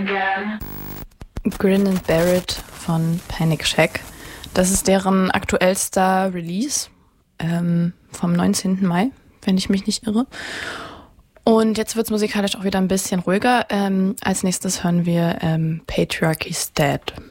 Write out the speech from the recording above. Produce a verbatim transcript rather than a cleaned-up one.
Grin and Bear It von Panic Shack. Das ist deren aktuellster Release ähm, vom neunzehnten Mai, wenn ich mich nicht irre. Und jetzt wird es musikalisch auch wieder ein bisschen ruhiger. Ähm, als nächstes hören wir ähm, Patriarchy's Dead.